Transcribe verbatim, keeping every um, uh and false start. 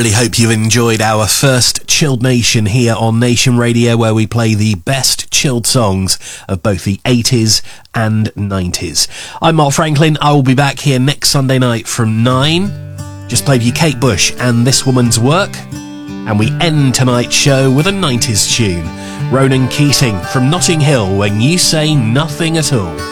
really hope you've enjoyed our first Chilled Nation here on Nation Radio, where we play the best chilled songs of both the eighties and nineties. I'm Mark Franklin. I will be back here next Sunday night from nine. Just played you Kate Bush and This Woman's Work. And we end tonight's show with a nineties tune. Ronan Keating from Notting Hill, When You Say Nothing at All.